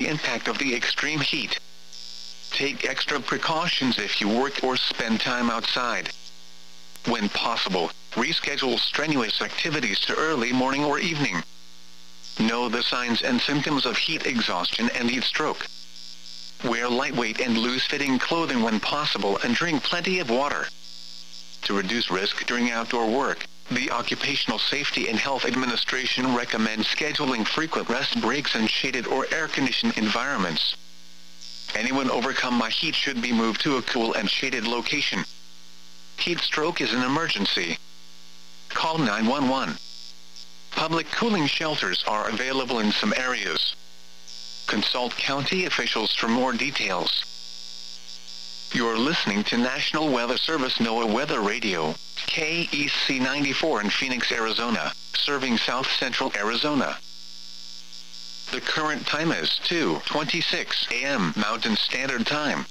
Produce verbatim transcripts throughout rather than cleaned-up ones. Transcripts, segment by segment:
impact of the extreme heat. Take extra precautions if you work or spend time outside. When possible, reschedule strenuous activities to early morning or evening. Know the signs and symptoms of heat exhaustion and heat stroke. Wear lightweight and loose-fitting clothing when possible and drink plenty of water. To reduce risk during outdoor work, the Occupational Safety and Health Administration recommends scheduling frequent rest breaks in shaded or air-conditioned environments. Anyone overcome by heat should be moved to a cool and shaded location. Heat stroke is an emergency. Call nine one one. Public cooling shelters are available in some areas. Consult county officials for more details. You're listening to National Weather Service NOAA Weather Radio, K E C ninety-four in Phoenix, Arizona, serving South Central Arizona. The current time is two twenty-six a m Mountain Standard Time.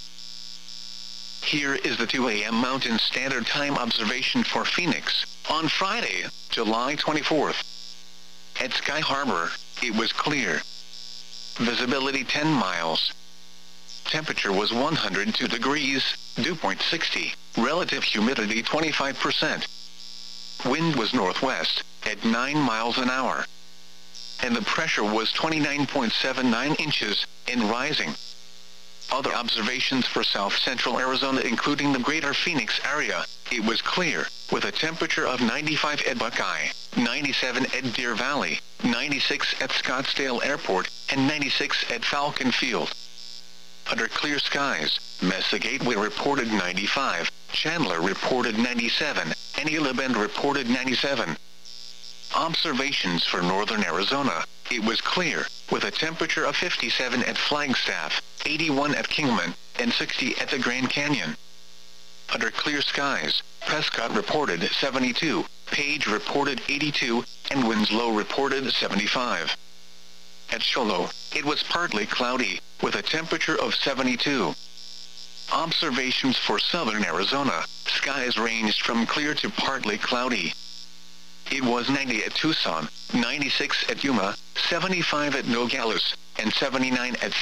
Here is the two a m Mountain Standard Time observation for Phoenix, on Friday, July twenty-fourth. At Sky Harbor, it was clear. Visibility ten miles. Temperature was one hundred two degrees, dew point sixty, relative humidity twenty-five percent. Wind was northwest, at nine miles an hour. And the pressure was twenty-nine point seven nine inches, and rising. Other observations for South Central Arizona including the greater Phoenix area, it was clear, with a temperature of ninety-five at Buckeye, ninety-seven at Deer Valley, ninety-six at Scottsdale Airport, and ninety-six at Falcon Field. Under clear skies, Mesa Gateway reported ninety-five, Chandler reported ninety-seven, and Gila Bend reported ninety-seven. Observations for northern Arizona, it was clear, with a temperature of fifty-seven at Flagstaff, eighty-one at Kingman, and sixty at the Grand Canyon. Under clear skies, Prescott reported seventy-two, Page reported eighty-two, and Winslow reported seventy-five. At Show Low, it was partly cloudy, with a temperature of seventy-two. Observations for southern Arizona, skies ranged from clear to partly cloudy. It was ninety at Tucson, ninety-six at Yuma, seventy-five at Nogales, and seventy-nine at